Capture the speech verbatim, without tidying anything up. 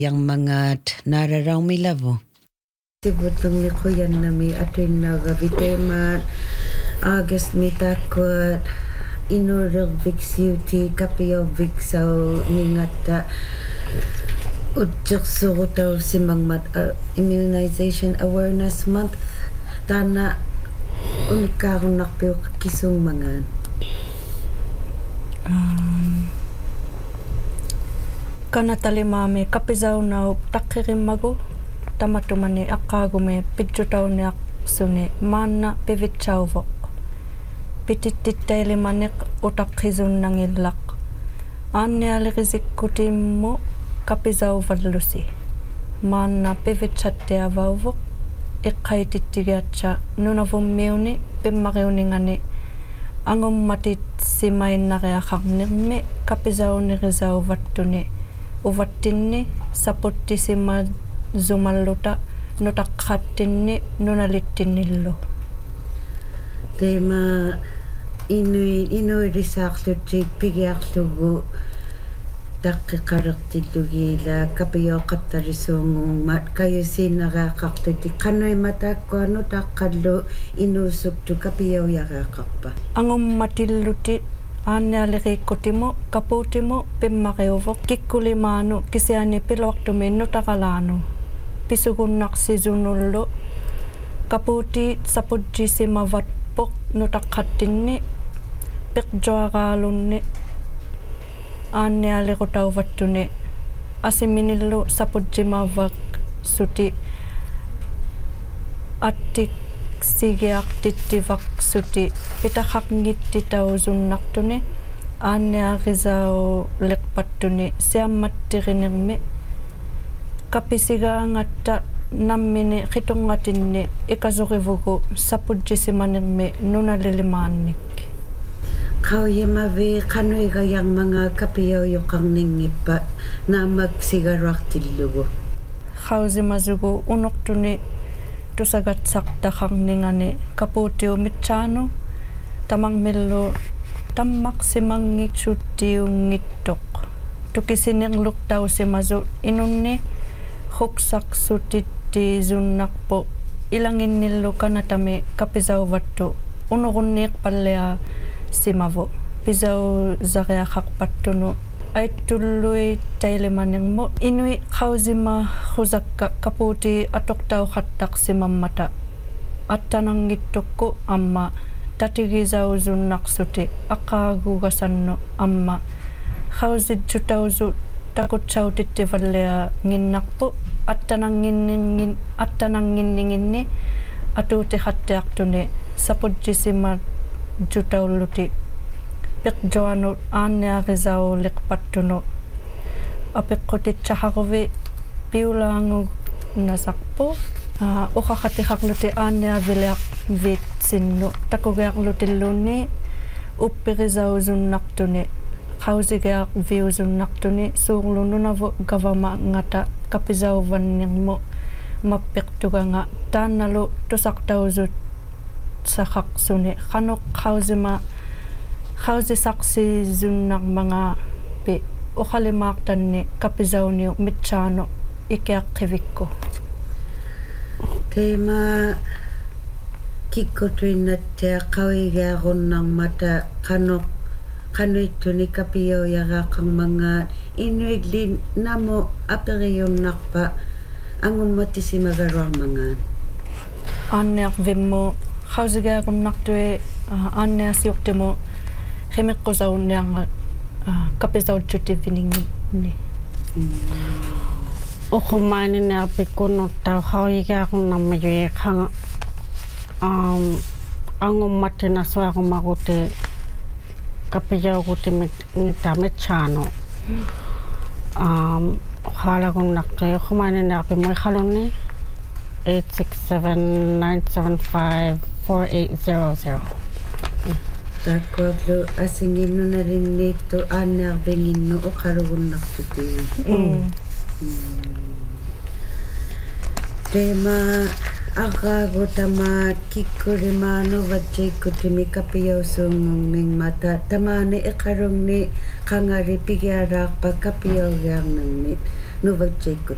yang mga nararaw mi lavo. Tibutong ni kuyan na mi atin nagavitemat August mi takot inurag viksuti kapiyo viksaw ningata utjuk sugutaw si mangmat uh, Immunization Awareness Month tana unikakong nakpiyo kisung mangan. Um, kana talimame kapizaw na takirimago tamatumani akagume pidjutaw ni aksune mana pivitchawvok pitititailimaniq utaqqisunnangillaq aannialiqisikkutiimmu kapizawvallusi maanna pivitchattiavauvok iqqaitittigiatsa nunavummiuni pimmaqiuningani angummatit simainnariaqarnirmi kapizaunirisauvattuni uvattinni saputtissima zumalluta nutaqqattinni nunalittinnillu. Tema inui inui risaaqlutti pigiarlugu taqqiqalertillugila kapiyoqattarisuunguummat kayusiinaraaqartuti qanuimatakkuanu taqqallu inuusuktu kapiyauyaraaqarpa angummatilluti aannialiqiikkutimu kapuutimu pimmaqiuvok kikkulimaanu kisiani piluartumi nutaqalaanu pisugunnaqsisunullu kapuuti sapujjisimavatpoq nutaqqattinni piqjoaqaalunni aannialiqutauvattuni asiminillu sapujjimavak suti attik sigiaqtittivaq suti pitaqaqngittitausunnartuni aanniarisau liqpattuni siammattirinirmi kapisigaangatta nammini qitungatinni ikasurivugu sapujjisimanirmi nunalilimaannik. Qauyimavi qanuigayang mga kapiyauyuqarninngippa naamak sigaruartillugu. Qausimasugu unuqtuni tusagatsaqtaqarningani kapuutiu mitsaanu tamangmillu tammaqsimangitsuttiungittoq tukisinirluk tausimasu inunni huqsaqsutittisunnarpu ilanginnillu kanatami kapisauvattu unuqunniiqpallea simavu pisau zariaqarpattunu aittullui tailemanirmu inui qausima khusakka kapuuti atoqtauqattaqsimammata attanangittukku amma tatigisausunnaqsuti aqaagugasannu amma qausitjutausu takutsautittivallea nginnarpu attananginning attananginninginni atuutiqattiartuni sapujjisima jutaulluti piqjoanu aanniarisau liqpattunu apiqqutitsaharuvi piulaangu nasarpu uqaqatiqarluti aanniavileaq viitsinnu takugiaqlutilluunni uppirisausunnartuni qausigiaq viusunnartuni suurlu nunavu gavamangata kapisauvannirmu mappiqtuganga taannalu tusaqtausut saqaqsuni qanuq qausima qausisaqsisunnarmanga pi uqalimaaqtanni kapisauniu mitsaanu ikiaqqivikku. Tema kikkutuinnattia qawigiarunnarmata qanuq qanuittuni kapiyauyaraaqarmangaat inuiglin namu aperiunnarpa angummattisimagaruarmangaat. Aanniarvimmu qausigiarunnartui aanniasiuqtimu qimiqqusauunnianga kapisautjuttivvininginni. Uqumaaninniarpikkunnuttau qauigiarunnarmayui qanga um angummattinasuarumaruti kapiyaugutimit ngittamitsaanu um qalagunnartui uqumaaninniarpimui qalunni eight six seven nine seven five four eight zero zero. Takkuaqlu asinginnunarinniittu aanniarvinginnu uqalugunnartuti. Tema aqaagu tamaat kikkulimaanu vatjiikkutimi kapiyausuungungngingmata tamaani iqarungni qangari pigiaraaqpa kapiyaugiarnangni nuvatjiikkut.